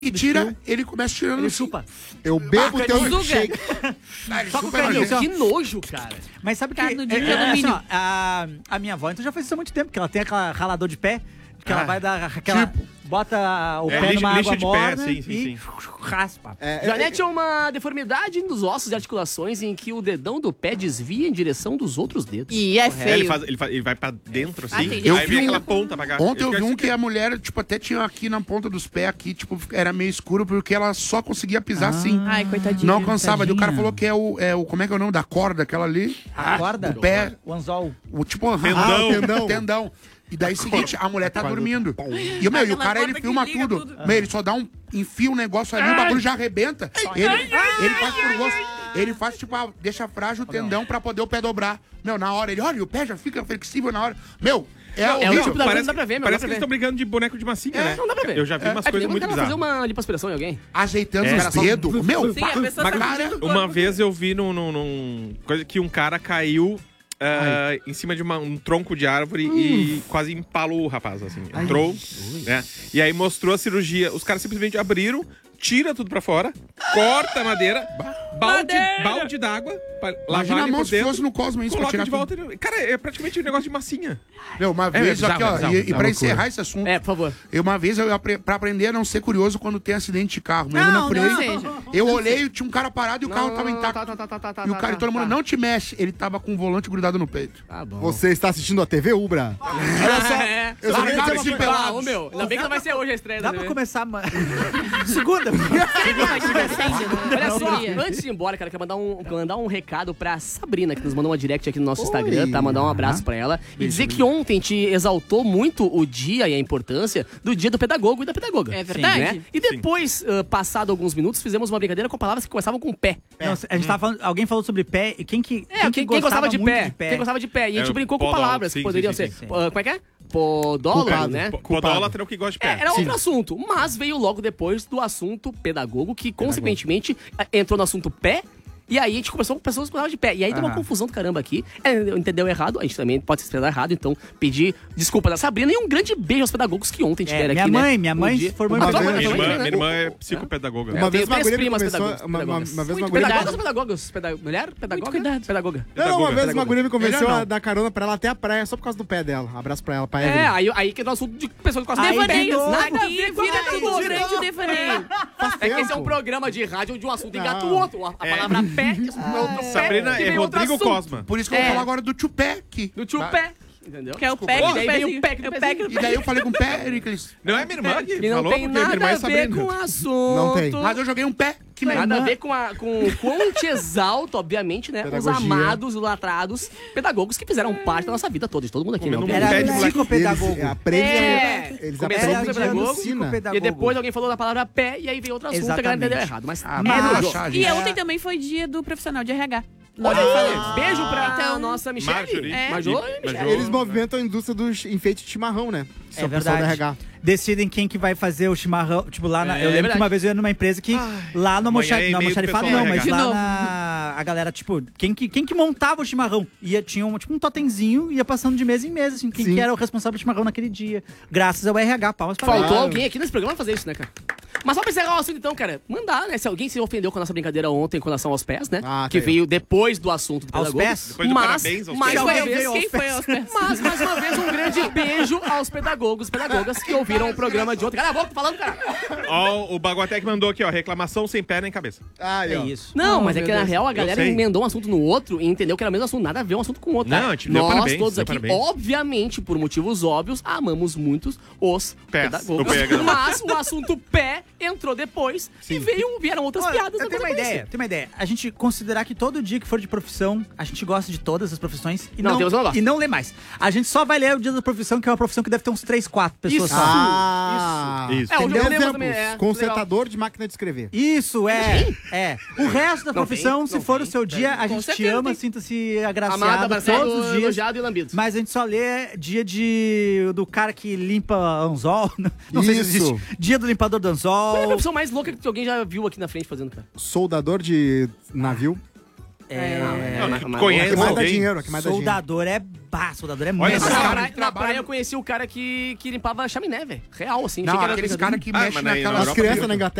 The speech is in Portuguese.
e tira, ele começa tirando. Ele chupa. Eu bebo teu milkshake. Só com o caninho. Que nojo, cara. Mas sabe que Cara, no dia do assim, milho. ó, a minha avó então já faz isso há muito tempo, que ela tem aquela ralador de pé, que ela vai dar aquela... Bota o pé numa água morna e raspa. Janete é uma deformidade dos ossos e articulações em que o dedão do pé desvia em direção dos outros dedos. E é feio. Ele vai pra dentro, assim, entendi. Eu aí vi vem aquela ponta pra cá. Ontem eu vi um que a mulher, tipo, até tinha aqui na ponta dos pés, aqui, tipo, era meio escuro, porque ela só conseguia pisar assim. Ai, coitadinha. Não alcançava. E o cara tadinha. falou que é o como é que é o nome da corda, aquela ali? A corda? O pé, O anzol. o tipo... Tendão. Tendão. E daí, seguinte, a mulher tá dormindo. E o Aquela cara, ele corda que filma liga tudo. tudo. Meu, ele só dá enfia um negócio ali, o bagulho já arrebenta. Ele faz por gosto. Ele faz, tipo, deixa frágil o tendão pra poder o pé dobrar. Meu, na hora, ele, olha, o pé já fica flexível na hora. Meu, É o horrível. tipo da coisa, não dá pra ver, meu. Parece Não que dá eles pra estão brincando de boneco de massinha, né? Não dá pra ver. Eu já vi umas coisas muito bizarras. fazer bizarras. uma lipoaspiração em alguém? Ajeitando É. os dedos. Meu, Sim, a pessoa tá cara, sentindo o Uma corpo. vez eu vi num coisa que um cara caiu em cima de um tronco de árvore e quase empalou o rapaz, assim. Entrou, né? E aí mostrou a cirurgia. Os caras simplesmente abriram, tira tudo pra fora, corta a madeira, balde d'água pra lavar imagina a ali mão por se dentro, fosse no Cosmo isso, pra coloca tirar de volta. Cara, é praticamente um negócio de massinha. Meu, uma vez, bizarro, aqui, ó, bizarro, e bizarro, pra loucura. encerrar esse assunto, Por favor. uma vez, pra aprender a não ser curioso quando tem acidente de carro, mesmo na freio, seja. eu olhei, tinha um cara parado e o carro tava intacto. E o cara, todo mundo, não te mexe. Ele tava com o volante grudado no peito. Tá bom. Você está assistindo a TV Ubra? Olha só. Eu só queria dizer Largados uma e coisa. pelados. Meu, ainda bem que não vai ser hoje a estreia Dá da pra TV. começar... Segunda. Olha só, antes de ir embora, cara, quero mandar um recado pra Sabrina, que nos mandou uma direct aqui no nosso Instagram, tá? Mandar um abraço pra ela. E dizer que ontem te exaltou muito o dia e a importância do dia do pedagogo e da pedagoga. É verdade. Né? E depois, passado alguns minutos, fizemos uma brincadeira com palavras que começavam com pé. Não, a gente tava falando, alguém falou sobre pé, e quem Quem gostava de muito pé? Quem gostava de pé. E a gente brincou com podólatro, palavras que sim, poderiam sim, ser. sim. Como é que é? Podólogo, Culpado. né? Podólatra é o que gosta de pé. Era outro assunto, mas veio logo depois do assunto pedagogo, que consequentemente entrou no assunto pé. E aí a gente começou com pessoas que gostavam de pé. E aí deu uma confusão do caramba aqui. Entendeu errado, a gente também pode se expressar errado. Então, pedir desculpa da Sabrina e um grande beijo aos pedagogos que ontem tiveram aqui, minha né? mãe Um dia. formou em Ah, tua pedagogia. mãe Minha também, né? irmã é psicopedagoga. Uma vez Eu tenho uma três guria me primas conversou... pedagogas. Uma vez uma Muito guria... pedagogas ou pedagogos? Mulher? Pedagoga? cuidado. Pedagoga. Não, uma vez uma guria me convenceu Melhor não. a dar carona pra ela até a praia, só por causa do pé dela. Abraço pra ela, pra É, Evelyn. aí que é o assunto de pessoas que gostam de Devaneio. pé. Nada a Aqui ver com vira a tudo durante o devaneio. Faz É que esse é um tempo. programa de rádio onde um assunto engata o Não. outro. A palavra pé, outro pé, Sabrina que é vem outro Rodrigo assunto. Cosma. Por isso que eu vou falar agora do tchupé aqui. Do tio pé. Entendeu? Que é o pé Desculpa. do E daí veio pezinho. o pé do É o pezinho. pé do E daí eu falei com o Péricles. Não é minha irmã que Que não falou? tem Porque minha irmã nada é a ver Sabrina. com o assunto. Não tem. Mas eu joguei um pé que nem Nada a ver com o quão te exalta, obviamente, né? Os Pedagogia. amados, idolatrados pedagogos que fizeram parte da nossa vida toda, de todo mundo aqui, né? Comendo Obviamente. pé Era de moleque. psicopedagogo. Eles aprendem... É. Eles Começou aprendem a ser de pedagogo, ensina. E depois alguém falou da palavra pé e aí veio outro assunto, a galera Exatamente. entendeu errado. Mas Mas- E ontem também foi dia do profissional de RH. olha aí, beijo pra Então, nossa Michelle. Marjorie. Marjorie. Eles movimentam a indústria do enfeite de chimarrão, né? São o pessoal da RH. Decidem quem que vai fazer o chimarrão. Tipo, lá na. É eu lembro verdade. que uma vez eu ia numa empresa que. Lá no amanhã é no e-mail do almoxarifado pessoal não, da mas RH. lá De novo. a galera, tipo, quem que montava o chimarrão? Tinha um totemzinho, ia passando de mesa em mesa, assim, quem Sim. que era o responsável do chimarrão naquele dia. Graças ao RH, palmas pra Faltou lá. alguém aqui nesse programa fazer isso, né, cara? Mas só pra encerrar o assunto, então, cara, mandar, né? Se alguém se ofendeu com a nossa brincadeira ontem com relação aos pés, né? Ah, que tá aí. veio depois do assunto do Aos pedagogo. pés? Depois do Mas, parabéns aos mais pés. uma Alguém vez, veio Quem foi aos pés? mas, mais uma vez, um grande beijo aos pedagogos, pedagogas que ouviram o programa de ontem. Cala a boca, tô falando, cara. Ó, o Baguatec mandou aqui, ó, reclamação sem perna nem cabeça. Aí, É ó. isso. Não, Oh, mas é meu que na Deus. real a galera sei. emendou um assunto no outro e entendeu que era o mesmo assunto, nada a ver um assunto com o outro. Não, tá? a gente deu Nós parabéns, todos deu aqui, parabéns. obviamente, por motivos óbvios, amamos muitos os Pés. pedagogos. O pé. Mas o assunto pé entrou depois e vieram outras Olha, piadas. eu tenho uma ideia, A gente considerar que todo dia que for de profissão, a gente gosta de todas as profissões e Não, temos um negócio. e não lê mais. A gente só vai ler o dia da profissão, que é uma profissão que deve ter uns 3, 4 pessoas Isso. só. Ah, Isso. É, o Entendeu? eu lembro Exemplos. também, é. Consertador de máquina de escrever. Isso, é. O resto da Não profissão, tem, se não for tem. o seu dia, a Com gente te certeza ama, tem. sinta-se Amada, agraciado Marcelo, todos os dias. elogiado e lambido. Mas a gente só lê dia do cara que limpa anzol. Não sei se Isso. existe. Dia do limpador do Qual é a anzol. profissão mais louca que alguém já viu aqui na frente fazendo, cara? Soldador de navio. Conhece mais dá alguém? dinheiro, que mais dá dinheiro. Soldador é soldador é muito. Olha, esses caras que Na trabalham... praia eu conheci o cara que limpava chaminé, velho. Real, assim. Não, aqueles caras que mexem mas aí na naquelas... As crianças na Inglaterra